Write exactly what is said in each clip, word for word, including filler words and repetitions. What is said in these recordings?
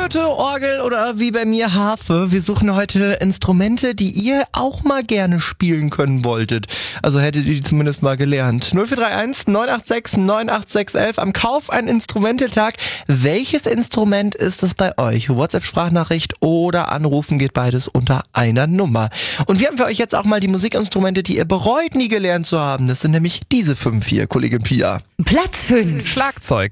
Flöte, Orgel oder wie bei mir Harfe. Wir suchen heute Instrumente, die ihr auch mal gerne spielen können wolltet. Also hättet ihr die zumindest mal gelernt. null vier drei eins neun acht sechs neun acht sechs eins am Kauf ein Instrumentetag. Welches Instrument ist es bei euch? WhatsApp-Sprachnachricht oder Anrufen geht beides unter einer Nummer. Und wir haben für euch jetzt auch mal die Musikinstrumente, die ihr bereut, nie gelernt zu haben. Das sind nämlich diese fünf hier, Kollegin Pia. Platz fünf. Schlagzeug.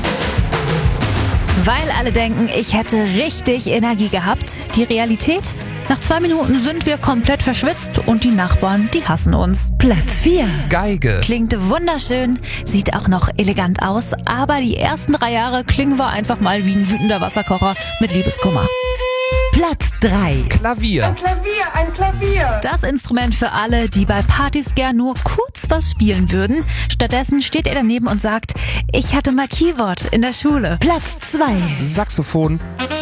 Weil alle denken, ich hätte richtig Energie gehabt. Die Realität? Nach zwei Minuten sind wir komplett verschwitzt und die Nachbarn, die hassen uns. Platz vier. Geige. Klingt wunderschön, sieht auch noch elegant aus, aber die ersten drei Jahre klingen wir einfach mal wie ein wütender Wasserkocher mit Liebeskummer. Platz drei. Klavier. Klavier, ein Klavier. Das Instrument für alle, die bei Partys gern nur kurz was spielen würden. Stattdessen steht er daneben und sagt, ich hatte mal Keyboard in der Schule. Platz zwei. Saxophon.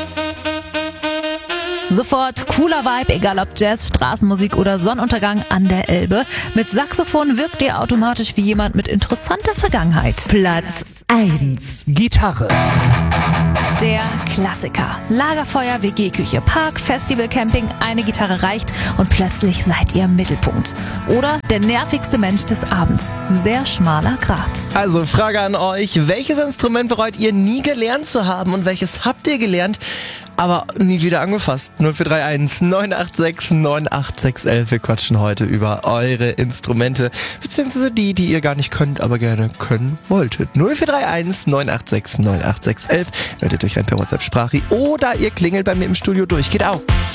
Sofort cooler Vibe, egal ob Jazz, Straßenmusik oder Sonnenuntergang an der Elbe. Mit Saxophon wirkt ihr automatisch wie jemand mit interessanter Vergangenheit. Platz eins. Gitarre. Der Klassiker. Lagerfeuer, W G-Küche, Park, Festival, Camping, eine Gitarre reicht und plötzlich seid ihr im Mittelpunkt. Oder der nervigste Mensch des Abends. Sehr schmaler Grat. Also Frage an euch, welches Instrument bereut ihr nie gelernt zu haben und welches habt ihr gelernt, aber nie wieder angefasst? null vier drei eins neun acht sechs neun acht sechs eins. Wir quatschen heute über eure Instrumente, beziehungsweise die, die ihr gar nicht könnt, aber gerne können wolltet. null vier drei eins neun acht sechs neun acht sechs eins. Meldet euch rein per WhatsApp-Sprache oder ihr klingelt bei mir im Studio durch. Geht auch.